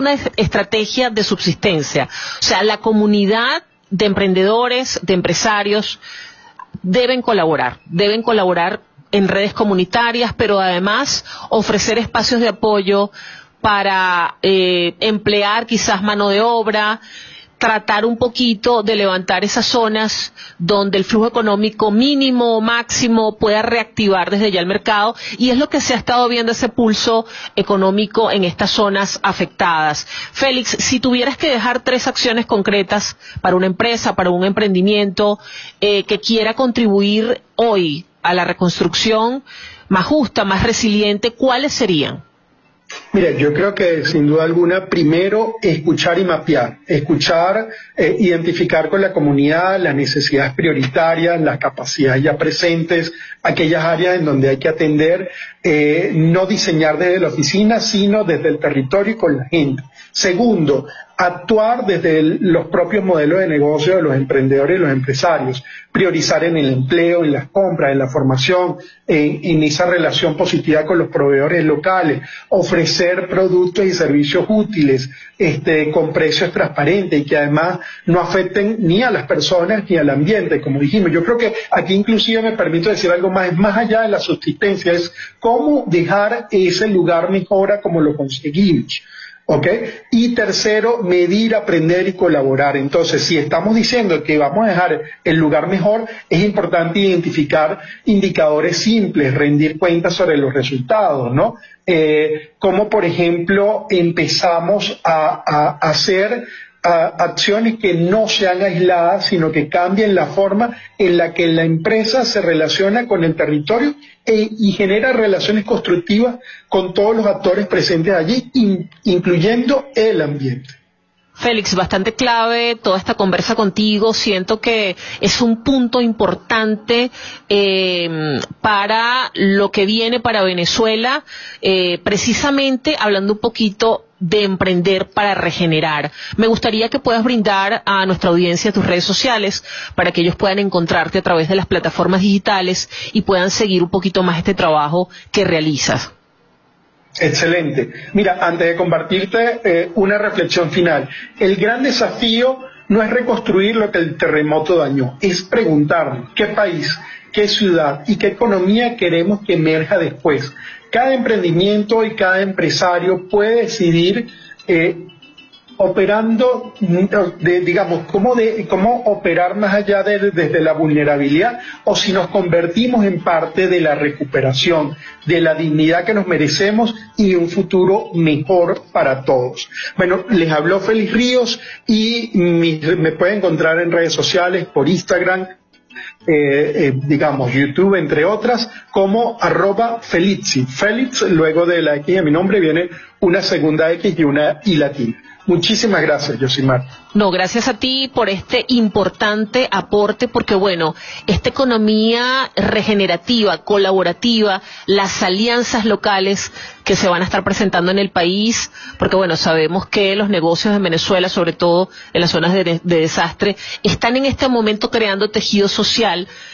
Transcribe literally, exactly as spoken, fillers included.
una estrategia de subsistencia. O sea, la comunidad de emprendedores, de empresarios, deben colaborar, deben colaborar en redes comunitarias, pero además ofrecer espacios de apoyo para eh, emplear quizás mano de obra, tratar un poquito de levantar esas zonas donde el flujo económico mínimo o máximo pueda reactivar desde ya el mercado, y es lo que se ha estado viendo, ese pulso económico en estas zonas afectadas. Félix, si tuvieras que dejar tres acciones concretas para una empresa, para un emprendimiento eh, que quiera contribuir hoy a la reconstrucción más justa, más resiliente, ¿cuáles serían? Mira, yo creo que sin duda alguna, primero, escuchar y mapear, escuchar, eh, identificar con la comunidad las necesidades prioritarias, las capacidades ya presentes, aquellas áreas en donde hay que atender, eh, no diseñar desde la oficina, sino desde el territorio y con la gente. Segundo, actuar desde el, los propios modelos de negocio de los emprendedores y los empresarios, priorizar en el empleo, en las compras, en la formación, en, en esa relación positiva con los proveedores locales, ofrecer productos y servicios útiles, este, con precios transparentes y que además no afecten ni a las personas ni al ambiente, como dijimos. Yo creo que aquí inclusive me permito decir algo más, es más allá de la subsistencia, es cómo dejar ese lugar mejor a como lo conseguimos. ¿Ok? Y tercero, medir, aprender y colaborar. Entonces, si estamos diciendo que vamos a dejar el lugar mejor, es importante identificar indicadores simples, rendir cuentas sobre los resultados, ¿no? Eh, como por ejemplo, empezamos a, a hacer a acciones que no sean aisladas, sino que cambien la forma en la que la empresa se relaciona con el territorio e, y genera relaciones constructivas con todos los actores presentes allí, in, incluyendo el ambiente. Félix, bastante clave toda esta conversa contigo. Siento que es un punto importante eh, para lo que viene para Venezuela, eh, precisamente hablando un poquito de emprender para regenerar. Me gustaría que puedas brindar a nuestra audiencia tus redes sociales para que ellos puedan encontrarte a través de las plataformas digitales y puedan seguir un poquito más este trabajo que realizas. Excelente. Mira, antes de compartirte eh, una reflexión final, el gran desafío no es reconstruir lo que el terremoto dañó, es preguntarnos qué país, qué ciudad y qué economía queremos que emerja después. Cada emprendimiento y cada empresario puede decidir eh, operando, de, digamos, cómo, de, cómo operar más allá de, desde la vulnerabilidad, o si nos convertimos en parte de la recuperación, de la dignidad que nos merecemos y de un futuro mejor para todos. Bueno, les habló Félix Ríos y mi, me pueden encontrar en redes sociales, por Instagram, Eh, eh, digamos, YouTube, entre otras, como arroba Felizzi. Félix, luego de la X de mi nombre viene una segunda X y una I latina. Muchísimas gracias, Yosimar. No, gracias a ti por este importante aporte, porque bueno, esta economía regenerativa, colaborativa, las alianzas locales que se van a estar presentando en el país, porque bueno, sabemos que los negocios en Venezuela, sobre todo en las zonas de, de desastre, están en este momento creando tejido social